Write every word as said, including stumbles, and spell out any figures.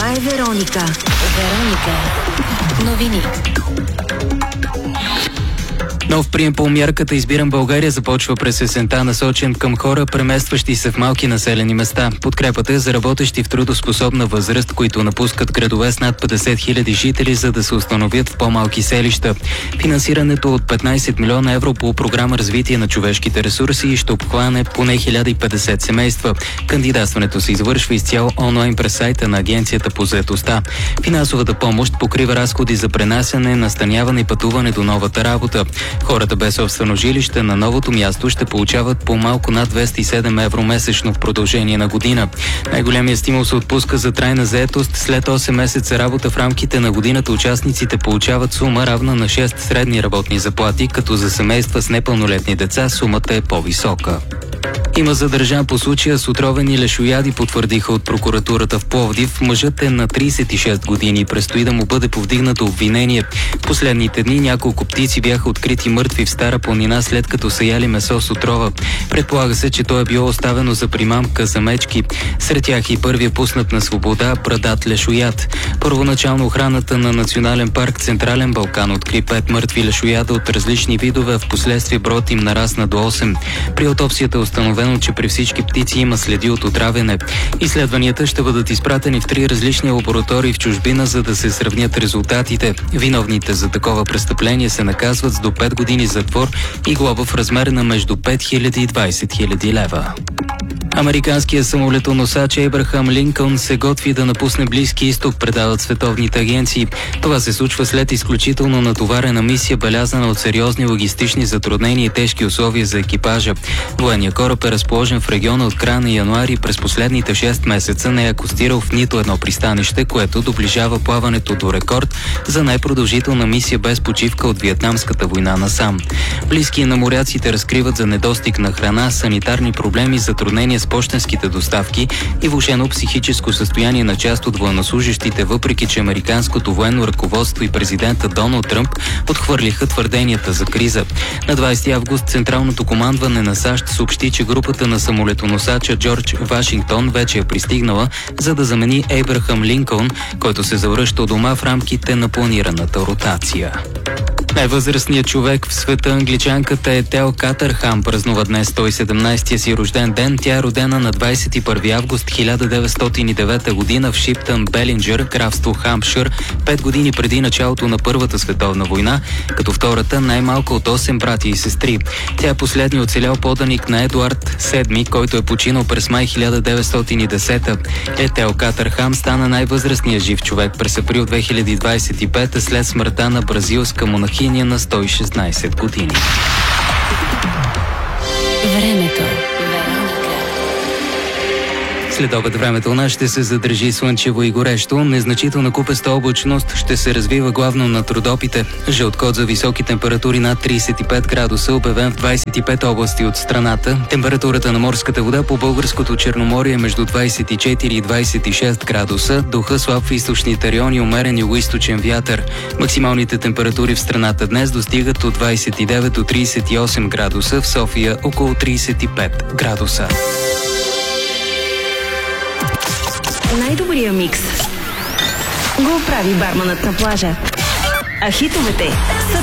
Това е Вероника. Вероника. Новини. Нов прием по мярката "Избирам България" започва през есента, насочен към хора, преместващи се в малки населени места. Подкрепата е за работещи в трудоспособна възраст, които напускат градове с над петдесет хиляди жители, за да се установят в по-малки селища. Финансирането от петнайсет милиона евро по програма "Развитие на човешките ресурси" ще обхване поне хиляда и петдесет семейства. Кандидатстването се извършва изцяло онлайн през сайта на Агенцията по заетостта. Финансовата помощ покрива разходи за пренасяне, настаняване и пътуване до новата работа. Хората без собствено жилище на новото място ще получават по малко над двеста и седем евро месечно в продължение на година. Най-големият стимул се отпуска за трайна заетост. След осем месеца работа в рамките на годината участниците получават сума равна на шест средни работни заплати, като за семейства с непълнолетни деца сумата е по-висока. Има задържан по случая с отровени лешояди, потвърдиха от прокуратурата в Пловдив. Мъжът е на трийсет и шест години и предстои да му бъде повдигнато обвинение. Последните дни няколко птици бяха открити мъртви в Стара планина, след като са яли месо с отрова. Предполага се, че то е било оставено за примамка за мечки. Сред тях и първият пуснат на свобода брадат лешояд. Първоначално охраната на Национален парк Централен Балкан откри пет мъртви лешояда от различни видове, а в последствие броят им нарасна до осем. При аутопсията е установено, че при всички птици има следи от отравяне. Изследванията ще бъдат изпратени в три различни лаборатории в чужбина, за да се сравнят резултатите. Виновните за такова престъпление се наказват с до пет години затвор и глоба в размер на между пет хиляди и двайсет хиляди лева. Американският самолетоносач Ейбрахам Линкълн се готви да напусне Близки изток, предават световните агенции. Това се случва след изключително натоварена мисия, белязана от сериозни логистични затруднения и тежки условия за екипажа. Военният кораб е разположен в региона от края на януари. През последните шест месеца не е акостирал в нито едно пристанище, което доближава плаването до рекорд за най-продължителна мисия без почивка от Виетнамската война насам. Близки на моряците разкриват за недостиг на храна, санитарни проблеми, затруднения с пощенските доставки и влошено психическо състояние на част от военнослужащите, въпреки че американското военно ръководство и президента Доналд Тръмп отхвърлиха твърденията за криза. На двайсети август Централното командване на САЩ съобщи, че групата на самолетоносача Джордж Вашингтон вече е пристигнала, за да замени Ейбрахам Линкълн, който се завръща дома в рамките на планираната ротация. Най-възрастният човек в света, англичанката Етел Катърхам, празнува днес сто и седемнайсетия си рожден ден. Тя е родена на двайсет и първи август хиляда деветстотин и девета година в Шиптън, Белинджър, графство Хампшир, пет години преди началото на Първата световна война, като втората най-малко от осем брати и сестри. Тя е последният оцелял поданик на Едуард седми, който е починал през май хиляда деветстотин и десета. Етел Катърхам стана най-възрастният жив човек през април две хиляди двайсет и пета след смъртта на бразилска монахиня на сто и шестнайсет години. Времето. След обед времето у нас ще се задържи слънчево и горещо. Незначителна купеста облачност ще се развива главно над Родопите. Жълт код за високи температури над трийсет и пет градуса, обявен в двайсет и пет области от страната. Температурата на морската вода по българското Черноморие е между двайсет и четири и двайсет и шест градуса. Духа слаб в източните райони, умерен югоизточен вятър. Максималните температури в страната днес достигат от двайсет и девет до трийсет и осем градуса, в София около трийсет и пет градуса. Най-добрия микс го прави барманът на плажа. А хитовете са